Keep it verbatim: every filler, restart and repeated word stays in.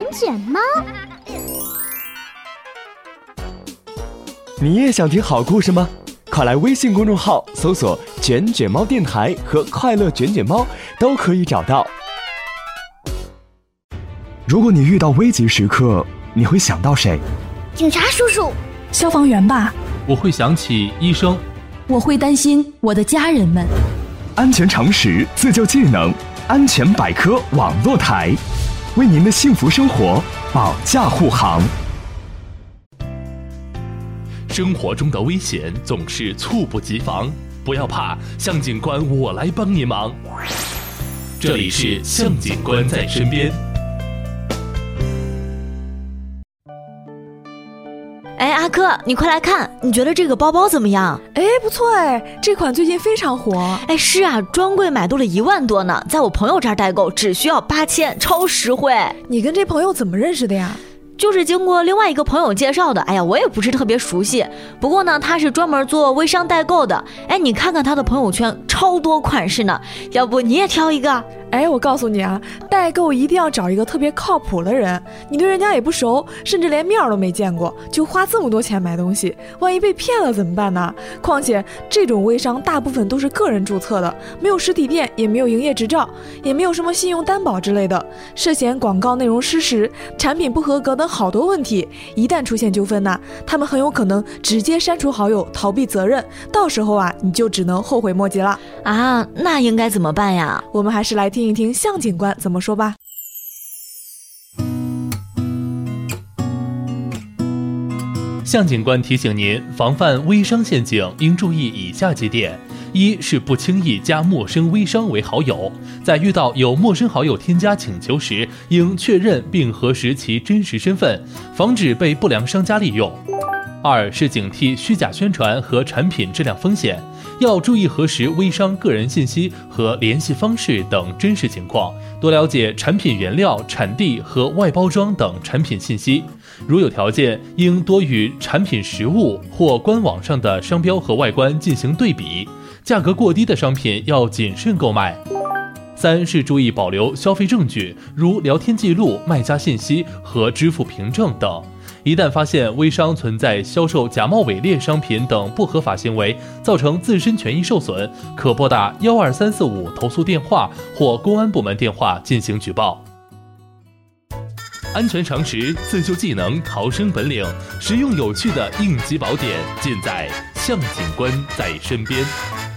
卷猫。 你也想听好故事吗？快来微信公众号搜索卷卷猫电台和快乐卷卷猫，都可以找到。如果你遇到危急时刻，你会想到谁？ 警察叔叔。 消防员吧。 我会想起医生。 我会担心我的家人们。 安全常识，自救技能，安全百科网络台，为您的幸福生活保驾护航。 生活中的危险总是猝不及防，不要怕，向警官我来帮您忙。这里是向警官在身边。 哎，阿珂，你快来看，你觉得这个包包怎么样？ 哎，不错哎，这款最近非常火。 哎，是啊，专柜买多了一万多呢，在我朋友这儿代购只需要八千，超实惠。 你跟这朋友怎么认识的呀？ 就是经过另外一个朋友介绍的。哎呀，我也不是特别熟悉，不过呢，他是专门做微商代购的。哎，你看看他的朋友圈，超多款式呢，要不你也挑一个？ 哎，我告诉你啊，代购一定要找一个特别靠谱的人，你对人家也不熟，甚至连面都没见过，就花这么多钱买东西，万一被骗了怎么办呢？况且这种微商大部分都是个人注册的，没有实体店，也没有营业执照，也没有什么信用担保之类的，涉嫌广告内容失实、产品不合格等好多问题，一旦出现纠纷呢，他们很有可能直接删除好友，逃避责任，到时候啊，你就只能后悔莫及了啊！那应该怎么办呀？ 我们还是来听一听向警官怎么说吧。 向警官提醒您，防范微商陷阱应注意以下几点：一是不轻易加陌生微商为好友，在遇到有陌生好友添加请求时，应确认并核实其真实身份，防止被不良商家利用。二是警惕虚假宣传和产品质量风险，要注意核实微商个人信息和联系方式等真实情况，多了解产品原料、产地和外包装等产品信息。如有条件，应多与产品实物或官网上的商标和外观进行对比，价格过低的商品要谨慎购买。三是注意保留消费证据，如聊天记录、卖家信息和支付凭证等。一旦发现微商存在销售假冒伪劣商品等不合法行为，造成自身权益受损，可拨打一二三四五投诉电话或公安部门电话进行举报。安全常识、自救技能、逃生本领，实用有趣的应急宝典，尽在向警官在身边。